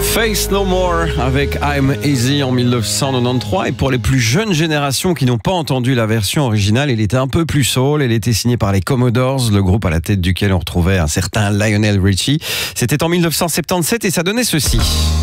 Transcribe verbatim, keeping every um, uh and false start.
Face No More avec I'm Easy en mille neuf cent quatre-vingt-treize. Et pour les plus jeunes générations qui n'ont pas entendu la version originale, elle était un peu plus soul. Elle était signée par les Commodores, le groupe à la tête duquel on retrouvait un certain Lionel Richie. C'était en mille neuf cent soixante-dix-sept et ça donnait ceci.